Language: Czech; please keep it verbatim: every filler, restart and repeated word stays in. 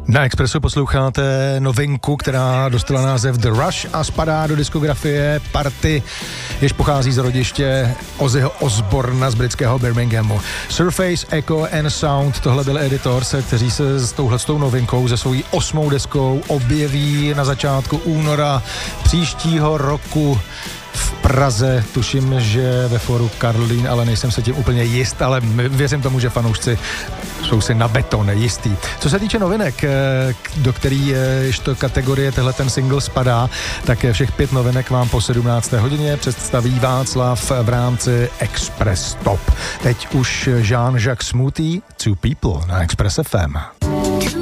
Na Expressu posloucháte novinku, která dostala název The Rush a spadá do diskografie Party, jež pochází z rodiště Ozzyho Osborna z britského Birminghamu. Surface, Echo and Sound, tohle byl Editors, kteří se s touhletou novinkou, se svojí osmou deskou objeví na začátku února příštího roku v Praze, tuším, že ve fóru Karlín, ale nejsem se tím úplně jist, ale věřím tomu, že fanoušci jsou si na beton jistý. Co se týče novinek, do který to kategorie tenhle ten single spadá, tak všech pět novinek vám po sedmnácté hodině představí Václav v rámci Express Top. Teď už Jean-Jacques Smoothie, Two People na Express F M.